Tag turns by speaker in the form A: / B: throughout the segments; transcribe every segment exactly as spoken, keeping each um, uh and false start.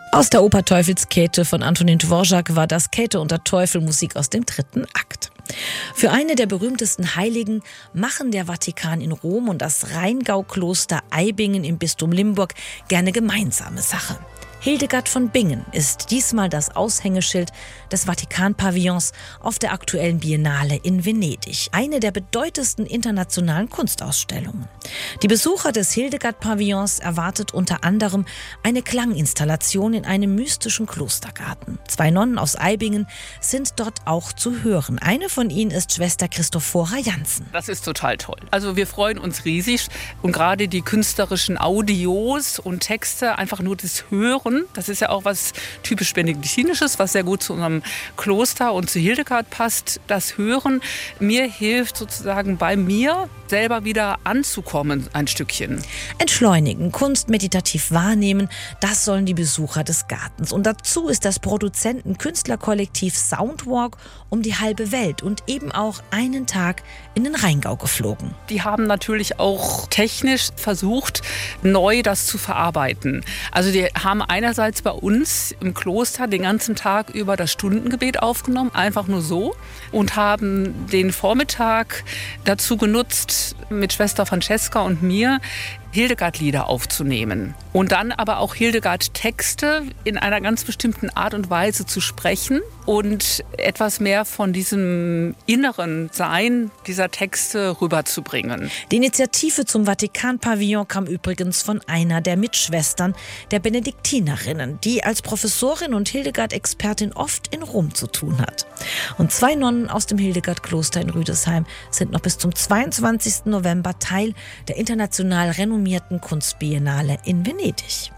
A: Aus der Oper Teufelskäthe von Antonin Dvorak war das Käthe und der Teufel, Musik aus dem dritten Akt. Für eine der berühmtesten Heiligen machen der Vatikan in Rom und das Rheingaukloster Eibingen im Bistum Limburg gerne gemeinsame Sache. Hildegard von Bingen ist diesmal das Aushängeschild des Vatikan-Pavillons auf der aktuellen Biennale in Venedig, eine der bedeutendsten internationalen Kunstausstellungen. Die Besucher des Hildegard-Pavillons erwartet unter anderem eine Klanginstallation in einem mystischen Klostergarten. Zwei Nonnen aus Eibingen sind dort auch zu hören. Eine von ihnen ist Schwester Christophora Jansen.
B: Das ist total toll. Also wir freuen uns riesig und gerade die künstlerischen Audios und Texte, einfach nur das Hören, das ist ja auch was typisch Benediktinisches, was sehr gut zu unserem Kloster und zu Hildegard passt. Das Hören mir hilft sozusagen bei mir selber wieder anzukommen, ein Stückchen.
A: Entschleunigen, Kunst meditativ wahrnehmen, das sollen die Besucher des Gartens. Und dazu ist das Produzenten-Künstlerkollektiv Soundwalk um die halbe Welt und eben auch einen Tag in den Rheingau geflogen.
B: Die haben natürlich auch technisch versucht, neu das zu verarbeiten. Also die haben einerseits bei uns im Kloster den ganzen Tag über das Stundengebet aufgenommen, einfach nur so, und haben den Vormittag dazu genutzt, mit Schwester Francesca und mir Hildegard-Lieder aufzunehmen und dann aber auch Hildegard-Texte in einer ganz bestimmten Art und Weise zu sprechen und etwas mehr von diesem inneren Sein dieser Texte rüberzubringen.
A: Die Initiative zum Vatikan-Pavillon kam übrigens von einer der Mitschwestern der Benediktinerinnen, die als Professorin und Hildegard-Expertin oft in Rom zu tun hat. Und zwei Nonnen aus dem Hildegard-Kloster in Rüdesheim sind noch bis zum zweiundzwanzigsten November Teil der international renommierten Kunstbiennale in Venedig.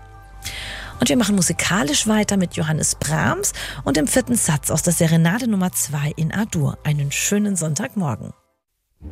A: Und wir machen musikalisch weiter mit Johannes Brahms und dem vierten Satz aus der Serenade Nummer zwei in A-Dur. Einen schönen Sonntagmorgen.